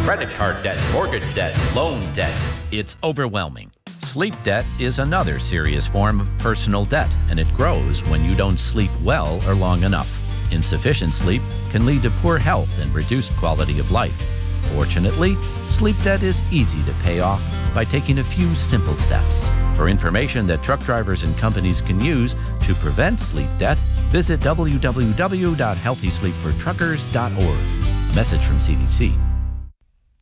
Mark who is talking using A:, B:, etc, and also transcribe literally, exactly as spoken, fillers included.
A: credit card debt, mortgage debt, loan debt. It's overwhelming. Sleep debt is another serious form of personal debt, and it grows when you don't sleep well or long enough. Insufficient sleep can lead to poor health and reduced quality of life. Fortunately, sleep debt is easy to pay off by taking a few simple steps. For information that truck drivers and companies can use to prevent sleep debt, visit w w w dot healthy sleep for truckers dot org. A message from C D C.